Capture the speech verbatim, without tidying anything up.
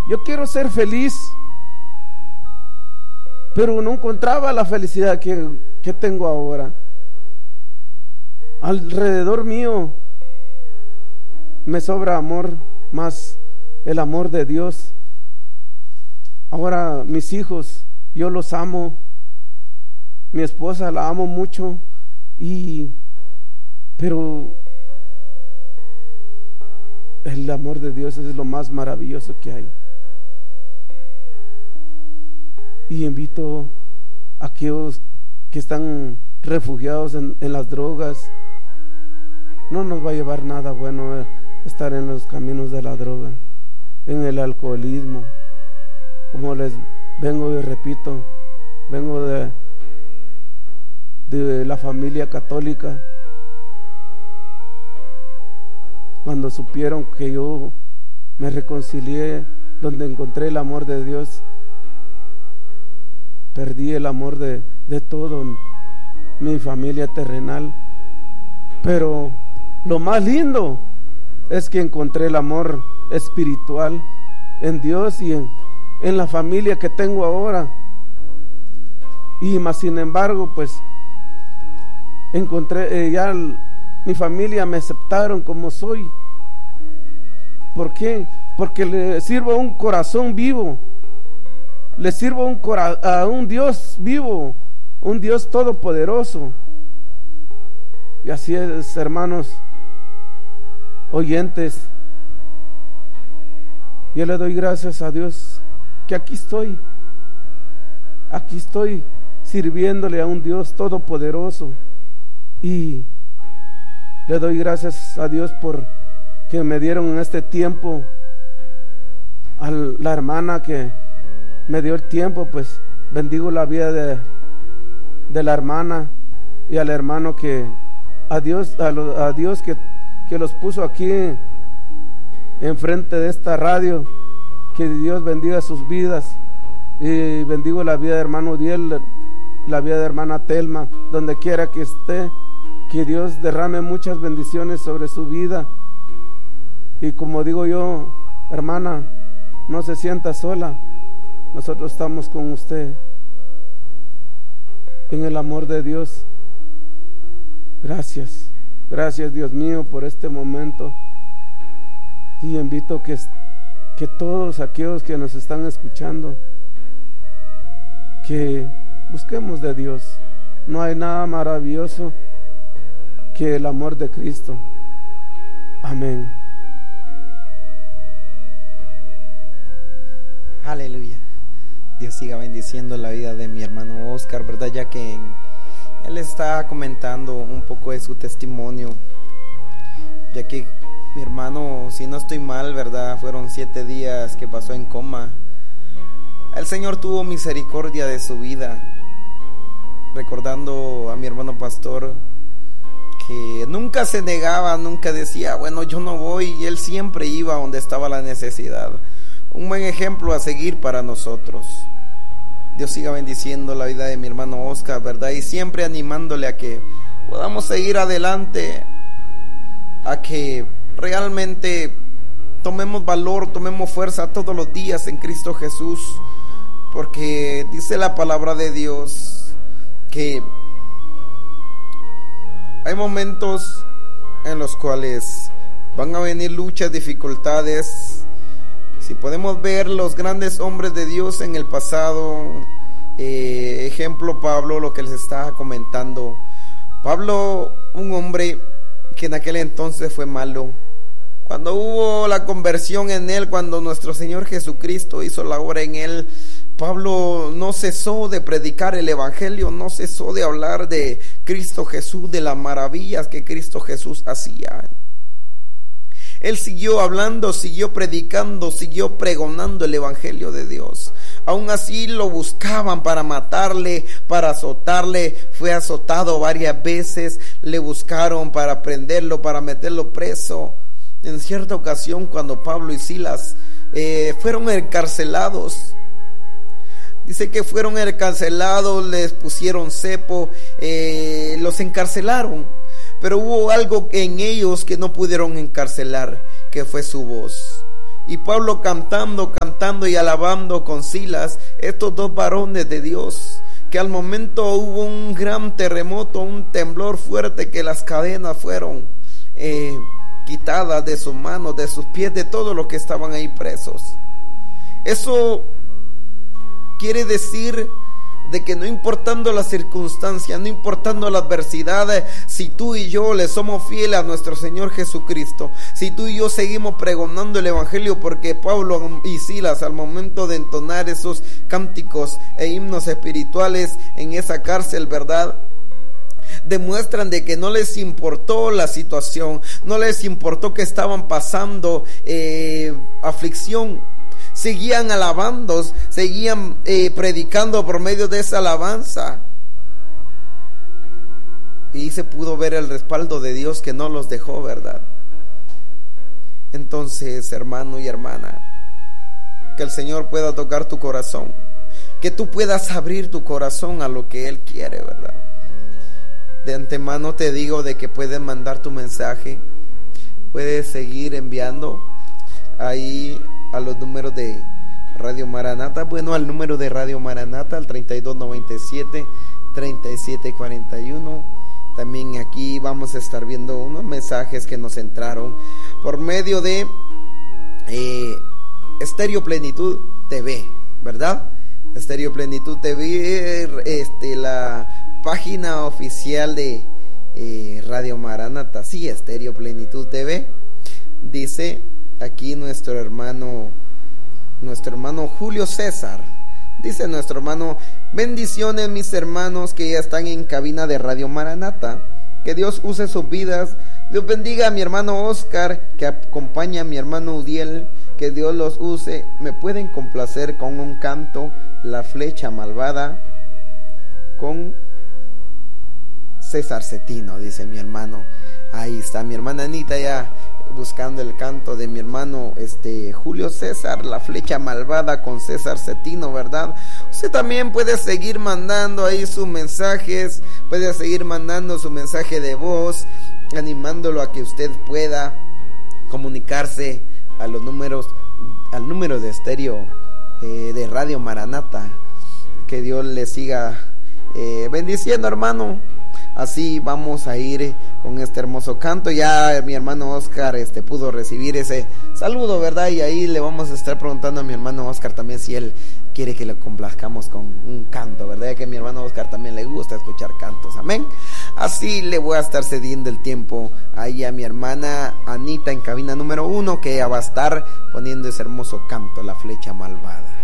yo quiero ser feliz, pero no encontraba la felicidad que, que tengo ahora. Alrededor mío me sobra amor, más el amor de Dios. Ahora mis hijos, yo los amo, mi esposa la amo mucho, y pero el amor de Dios es lo más maravilloso que hay. Y invito a aquellos que están refugiados en, en las drogas. No nos va a llevar nada bueno estar en los caminos de la droga, en el alcoholismo. Como les vengo y repito, vengo de, de la familia católica. Cuando supieron que yo me reconcilié, donde encontré el amor de Dios, perdí el amor de, de todo mi familia terrenal. Pero lo más lindo es que encontré el amor espiritual en Dios y en, en la familia que tengo ahora. Y más sin embargo, pues encontré eh, ya el, mi familia me aceptaron como soy. ¿Por qué? Porque le sirvo a un corazón vivo, le sirvo a un, cora- a un Dios vivo, un Dios todopoderoso. Y así es, hermanos oyentes, yo le doy gracias a Dios que aquí estoy, aquí estoy sirviéndole a un Dios todopoderoso, y le doy gracias a Dios por que me dieron en este tiempo a la hermana que me dio el tiempo. Pues bendigo la vida de, de la hermana y al hermano que a Dios, a, lo, a Dios que, que los puso aquí enfrente de esta radio. Que Dios bendiga sus vidas, y bendigo la vida de hermano Diel, la vida de hermana Telma, donde quiera que esté. Que Dios derrame muchas bendiciones sobre su vida. Y como digo yo, hermana, no se sienta sola, nosotros estamos con usted en el amor de Dios. Gracias, gracias Dios mío por este momento. Y invito que, que todos aquellos que nos están escuchando, que busquemos de Dios. No hay nada maravilloso que el amor de Cristo. Amén. Aleluya. Dios siga bendiciendo la vida de mi hermano Oscar, ¿verdad? Ya que en, él está comentando un poco de su testimonio, ya que mi hermano, si no estoy mal, ¿verdad?, fueron siete días que pasó en coma. El Señor tuvo misericordia de su vida, recordando a mi hermano pastor, que nunca se negaba, nunca decía, bueno, yo no voy, y él siempre iba donde estaba la necesidad. Un buen ejemplo a seguir para nosotros. Dios siga bendiciendo la vida de mi hermano Oscar, ¿verdad? Y siempre animándole a que podamos seguir adelante, a que realmente tomemos valor, tomemos fuerza todos los días en Cristo Jesús, porque dice la palabra de Dios que hay momentos en los cuales van a venir luchas, dificultades. Si podemos ver los grandes hombres de Dios en el pasado, eh, ejemplo Pablo, lo que les estaba comentando. Pablo, un hombre que en aquel entonces fue malo. Cuando hubo la conversión en él, cuando nuestro Señor Jesucristo hizo la obra en él, Pablo no cesó de predicar el evangelio, no cesó de hablar de Cristo Jesús, de las maravillas que Cristo Jesús hacía. Él siguió hablando, siguió predicando, siguió pregonando el evangelio de Dios. Aún así lo buscaban para matarle, para azotarle. Fue azotado varias veces, le buscaron para prenderlo, para meterlo preso. En cierta ocasión, cuando Pablo y Silas eh, fueron encarcelados, dice que fueron encarcelados, les pusieron cepo, eh, los encarcelaron. Pero hubo algo en ellos que no pudieron encarcelar, que fue su voz. y Pablo cantando, cantando y alabando con Silas, estos dos varones de Dios, que al momento hubo un gran terremoto, un temblor fuerte, que las cadenas fueron eh, quitadas de sus manos, de sus pies, de todos los que estaban ahí presos. Eso quiere decir de que no importando las circunstancias, no importando la adversidad, si tú y yo le somos fieles a nuestro Señor Jesucristo, si tú y yo seguimos pregonando el Evangelio, porque Pablo y Silas al momento de entonar esos cánticos e himnos espirituales en esa cárcel, ¿verdad?, demuestran de que no les importó la situación, no les importó que estaban pasando eh, aflicción. Seguían alabando, seguían eh, predicando por medio de esa alabanza. Y se pudo ver el respaldo de Dios que no los dejó, ¿verdad? Entonces, hermano y hermana, que el Señor pueda tocar tu corazón, que tú puedas abrir tu corazón a lo que Él quiere, ¿verdad? De antemano te digo de que puedes mandar tu mensaje, puedes seguir enviando ahí a los números de Radio Maranata, bueno, al número de Radio Maranata, al treinta y dos noventa y siete, treinta y siete cuarenta y uno. También aquí vamos a estar viendo unos mensajes que nos entraron por medio de eh, Estéreo Plenitud T V, ¿verdad? Estéreo Plenitud T V, este, la página oficial de eh, Radio Maranata, sí, Estéreo Plenitud T V. Dice aquí nuestro hermano, nuestro hermano Julio César, dice nuestro hermano: bendiciones mis hermanos que ya están en cabina de Radio Maranata, que Dios use sus vidas. Dios bendiga a mi hermano Oscar, que acompaña a mi hermano Udiel, que Dios los use. Me pueden complacer con un canto, La Flecha Malvada, con César Cetino, dice mi hermano. Ahí está mi hermana Anita ya buscando el canto de mi hermano este Julio César, La Flecha Malvada, con César Cetino, ¿verdad? Usted también puede seguir mandando ahí sus mensajes, puede seguir mandando su mensaje de voz, animándolo a que usted pueda comunicarse a los números, al número de estéreo eh, de Radio Maranata. Que Dios le siga eh, bendiciendo, hermano. Así vamos a ir con este hermoso canto. Ya mi hermano Oscar este, pudo recibir ese saludo, ¿verdad? Y ahí le vamos a estar preguntando a mi hermano Oscar también si él quiere que le complazcamos con un canto, ¿verdad? Ya que a mi hermano Oscar también le gusta escuchar cantos, amén. Así le voy a estar cediendo el tiempo ahí a mi hermana Anita en cabina número uno, que ella va a estar poniendo ese hermoso canto, La Flecha Malvada.